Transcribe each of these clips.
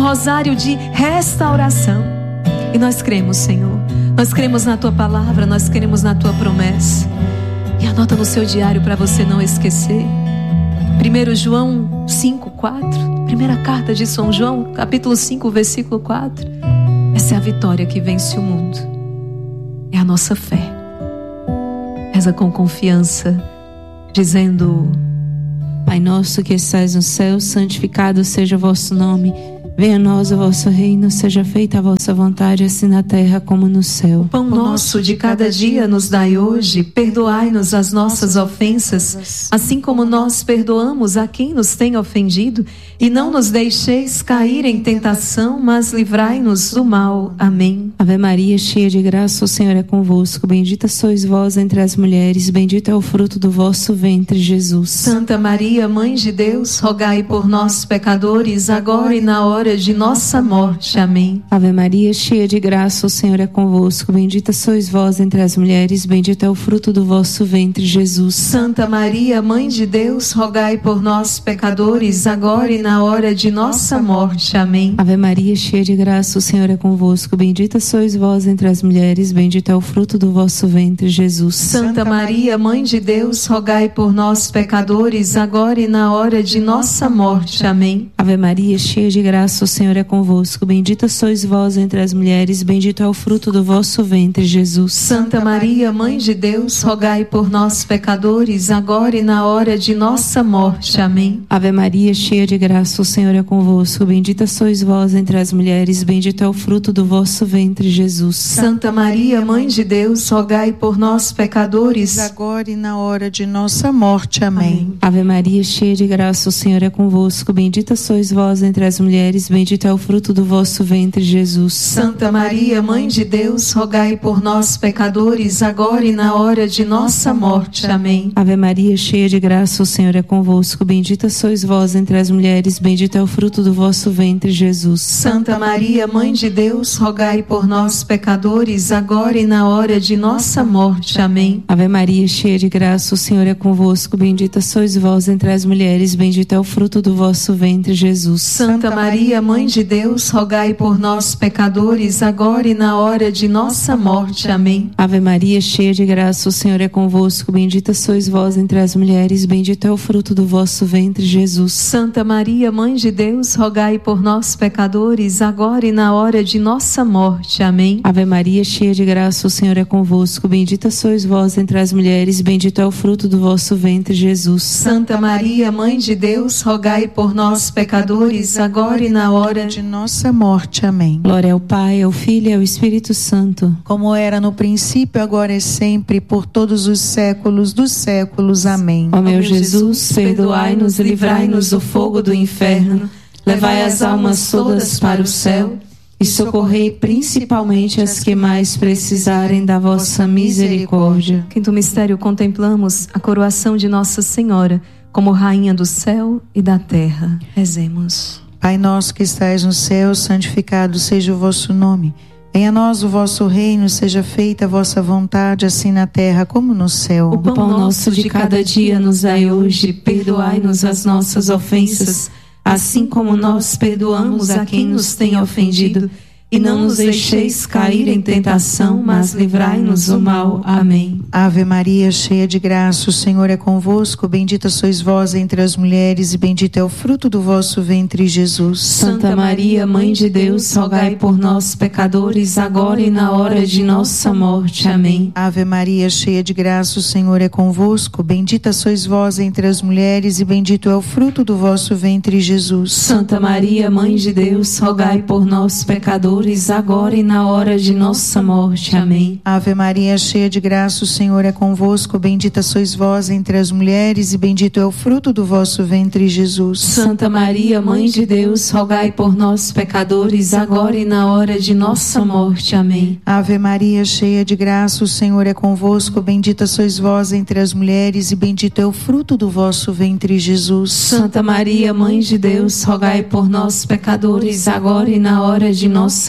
rosário de restauração. E nós cremos, Senhor. Nós cremos na Tua palavra, nós cremos na Tua promessa. E anota no seu diário para você não esquecer. 1 João 5:4. Primeira carta de São João, capítulo 5, versículo 4. Essa é a vitória que vence o mundo. É a nossa fé. Reza com confiança, dizendo: Pai nosso que estais no céu, santificado seja o vosso nome. Venha a nós o vosso reino, seja feita a vossa vontade, assim na terra como no céu. O pão nosso de cada dia nos dai hoje, perdoai-nos as nossas ofensas, assim como nós perdoamos a quem nos tem ofendido, e não nos deixeis cair em tentação, mas livrai-nos do mal. Amém. Ave Maria, cheia de graça, o Senhor é convosco. Bendita sois vós entre as mulheres, bendito é o fruto do vosso ventre, Jesus. Santa Maria, Mãe de Deus, rogai por nós, pecadores, agora e na hora de nossa morte. Amém. Ave Maria, cheia de graça, o Senhor é convosco. Bendita sois vós entre as mulheres, bendito é o fruto do vosso ventre, Jesus. Santa Maria, Mãe de Deus, rogai por nós, pecadores, agora e na hora de nossa morte. Amém. Ave Maria, cheia de graça, o Senhor é convosco. Bendita sois vós entre as mulheres, bendito é o fruto do vosso ventre, Jesus. Santa Maria, Mãe de Deus, rogai por nós, pecadores, agora e na hora de nossa morte. Amém. Ave Maria, cheia de graça, o Senhor é convosco. Bendita sois vós entre as mulheres, bendito é o fruto do vosso ventre, Jesus. Santa Maria, Mãe de Deus, rogai por nós, pecadores, agora e na hora de nossa morte. Amém. Ave Maria, cheia de graça, o Senhor é convosco. Bendita sois vós entre as mulheres, bendito é o fruto do vosso ventre, Jesus. Santa Maria, Mãe de Deus, rogai por nós, pecadores, agora e na hora de nossa morte. Amém. Ave Maria, cheia de graça, o Senhor é convosco. Bendita sois vós entre as mulheres, bendito é o fruto do vosso ventre, Jesus. Santa Maria, Mãe de Deus, rogai por nós, pecadores, agora e na hora de nossa morte. Amém. Ave Maria, cheia de graça, o Senhor é convosco. Bendita sois vós entre as mulheres, bendito é o fruto do vosso ventre, Jesus. Santa Maria, Mãe de Deus, rogai por nós, pecadores, agora e na hora de nossa morte. Amém. Ave Maria, cheia de graça, o Senhor é convosco. Bendita sois vós entre as mulheres, bendito é o fruto do vosso ventre, Jesus. Santa Maria, Mãe de Deus, rogai por nós, pecadores, agora e na hora de nossa morte. Amém. Ave Maria, cheia de graça, o Senhor é convosco. Bendita sois vós entre as mulheres, bendito é o fruto do vosso ventre, Jesus. Santa Maria, Mãe de Deus, rogai por nós, pecadores, agora e na hora de nossa morte. Amém. Ave Maria, cheia de graça, o Senhor é convosco. Bendita sois vós entre as mulheres, bendito é o fruto do vosso ventre, Jesus. Santa Maria, Mãe de Deus, rogai por nós, pecadores, agora e na hora de nossa morte. Amém. Glória ao Pai, ao Filho e ao Espírito Santo, como era no princípio, agora e sempre, por todos os séculos dos séculos. Amém. Ó meu Jesus, perdoai-nos e livrai-nos do fogo do inferno, levai as almas todas para o céu e socorrei principalmente as que mais precisarem da vossa misericórdia. Quinto mistério, contemplamos a coroação de Nossa Senhora como Rainha do céu e da terra. Rezemos. Pai nosso que estais no céu, santificado seja o vosso nome. Venha a nós o vosso reino, seja feita a vossa vontade, assim na terra como no céu. O pão nosso de cada dia nos dai hoje, perdoai-nos as nossas ofensas, assim como nós perdoamos a quem nos tem ofendido. E não nos deixeis cair em tentação, mas livrai-nos do mal. Amém. Ave Maria, cheia de graça, o Senhor é convosco. Bendita sois vós entre as mulheres, e bendito é o fruto do vosso ventre, Jesus. Santa Maria, Mãe de Deus, rogai por nós, pecadores, agora e na hora de nossa morte. Amém. Ave Maria, cheia de graça, o Senhor é convosco. Bendita sois vós entre as mulheres, e bendito é o fruto do vosso ventre, Jesus. Santa Maria, Mãe de Deus, rogai por nós, pecadores, agora e na hora de nossa morte. Amém. Ave Maria, cheia de graça, o Senhor é convosco. Bendita sois vós entre as mulheres, e bendito é o fruto do vosso ventre, Jesus. Santa Maria, Mãe de Deus, rogai por nós, pecadores, agora e na hora de nossa morte. Amém. Ave Maria, cheia de graça, o Senhor é convosco. Bendita sois vós entre as mulheres, e bendito é o fruto do vosso ventre, Jesus. Santa Maria, Mãe de Deus, rogai por nós, pecadores, agora e na hora de nossa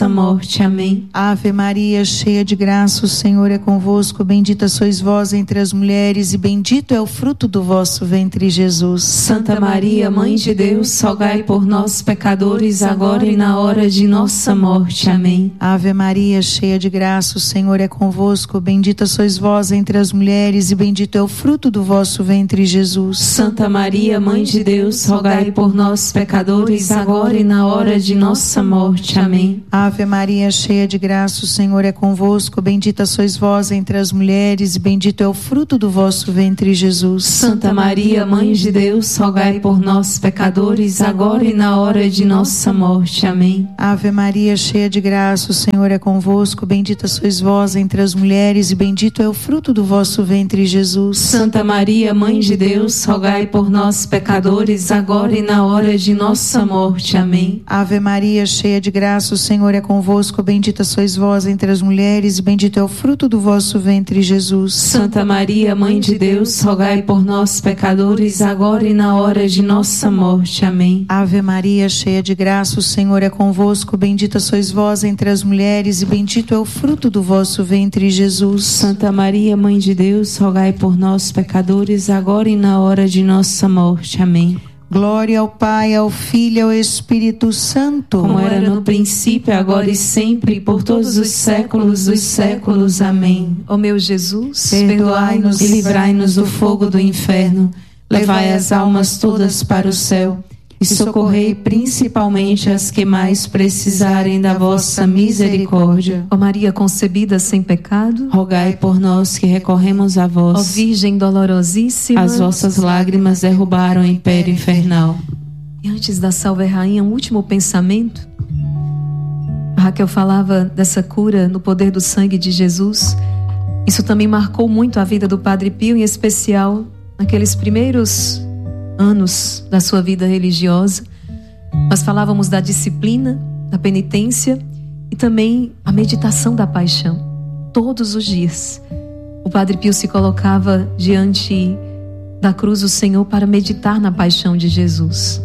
nossa morte. Amém. Ave Maria, cheia de graça, o Senhor é convosco. Bendita sois vós entre as mulheres, e bendito é o fruto do vosso ventre, Jesus. Santa Maria, Mãe de Deus, rogai por nós, pecadores, agora e na hora de nossa morte. Amém. Ave Maria, cheia de graça, o Senhor é convosco. Bendita sois vós entre as mulheres, e bendito é o fruto do vosso ventre, Jesus. Santa Maria, Mãe de Deus, rogai por nós, pecadores, agora e na hora de nossa morte. Amém. Ave Maria, cheia de graça, o Senhor é convosco. Bendita sois vós entre as mulheres, e bendito é o fruto do vosso ventre, Jesus. Santa Maria, Mãe de Deus, rogai por nós, pecadores, agora e na hora de nossa morte. Amém. Ave Maria, cheia de graça, o Senhor é convosco. Bendita sois vós entre as mulheres, e bendito é o fruto do vosso ventre, Jesus. Santa Maria, Mãe de Deus, rogai por nós, pecadores, agora e na hora de nossa morte. Amém. Ave Maria, cheia de graça, o Senhor é convosco. Bendita sois vós entre as mulheres, e bendito é o fruto do vosso ventre, Jesus. Santa Maria, Mãe de Deus, rogai por nós, pecadores, agora e na hora de nossa morte. Amém. Ave Maria, cheia de graça, o Senhor é convosco. Bendita sois vós entre as mulheres, e bendito é o fruto do vosso ventre, Jesus. Santa Maria, Mãe de Deus, rogai por nós, pecadores, agora e na hora de nossa morte. Amém. Glória ao Pai, ao Filho e ao Espírito Santo, como era no princípio, agora e sempre, por todos os séculos dos séculos. Amém. Ó meu Jesus, perdoai-nos e livrai-nos do fogo do inferno. Levai as almas todas para o céu e socorrei principalmente as que mais precisarem da vossa misericórdia. Ó Maria concebida sem pecado, rogai por nós que recorremos a vós. Ó Virgem dolorosíssima, as vossas lágrimas derrubaram o império infernal. E antes da Salve Rainha, um último pensamento. A Raquel falava dessa cura no poder do sangue de Jesus. Isso também marcou muito a vida do Padre Pio, em especial naqueles primeiros anos da sua vida religiosa. Nós falávamos da disciplina, da penitência e também a meditação da paixão. Todos os dias o Padre Pio se colocava diante da cruz do Senhor para meditar na paixão de Jesus.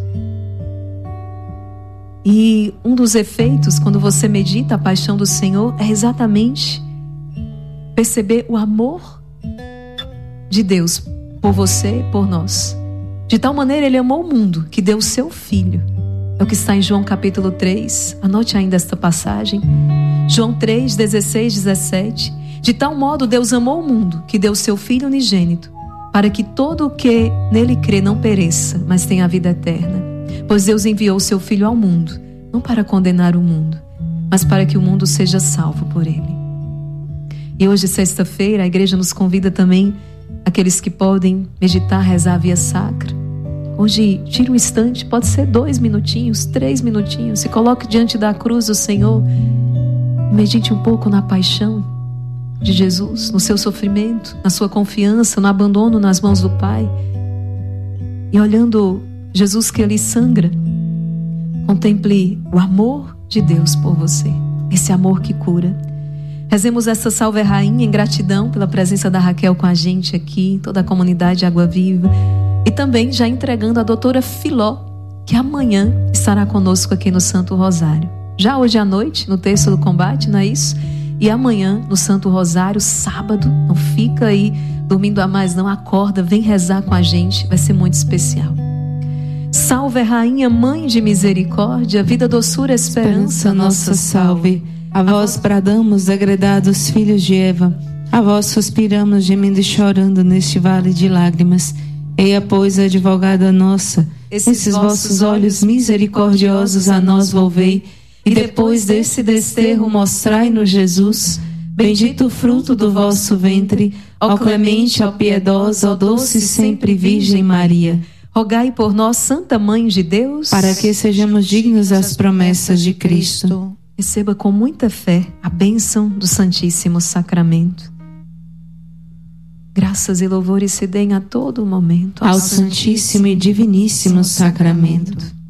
E um dos efeitos, quando você medita a paixão do Senhor, é exatamente perceber o amor de Deus por você, por nós. De tal maneira ele amou o mundo, que deu o seu Filho. É o que está em João capítulo 3. Anote ainda esta passagem. João 3, 16, 17. De tal modo Deus amou o mundo, que deu o seu Filho unigênito, para que todo o que nele crê não pereça, mas tenha a vida eterna. Pois Deus enviou o seu Filho ao mundo, não para condenar o mundo, mas para que o mundo seja salvo por ele. E hoje, sexta-feira, a igreja nos convida também aqueles que podem meditar, rezar a via sacra. Hoje, tire um instante, pode ser 2 minutinhos, 3 minutinhos. Se coloque diante da cruz do Senhor. Medite um pouco na paixão de Jesus, no seu sofrimento, na sua confiança, no abandono nas mãos do Pai. E olhando Jesus que ali sangra, contemple o amor de Deus por você. Esse amor que cura. Rezemos essa Salve Rainha em gratidão pela presença da Raquel com a gente aqui, toda a comunidade Água Viva. E também já entregando a doutora Filó, que amanhã estará conosco aqui no Santo Rosário. Já hoje à noite, no Terço do Combate, não é isso? E amanhã no Santo Rosário, sábado. Não fica aí dormindo a mais não, acorda, vem rezar com a gente, vai ser muito especial. Salve Rainha, Mãe de Misericórdia, vida, doçura, esperança, nossa salve. A vós bradamos, degredados filhos de Eva, a vós suspiramos, gemendo e chorando neste vale de lágrimas. Eia, pois, advogada nossa, esses vossos olhos misericordiosos a nós volvei, e depois desse desterro mostrai-nos Jesus, bendito o fruto do vosso ventre, ó clemente, ó piedosa, ó doce sempre Virgem Maria. Rogai por nós, Santa Mãe de Deus, para que sejamos dignos das promessas de Cristo. Receba com muita fé a bênção do Santíssimo Sacramento. Graças e louvores se deem a todo momento ao Santíssimo e Diviníssimo Sacramento.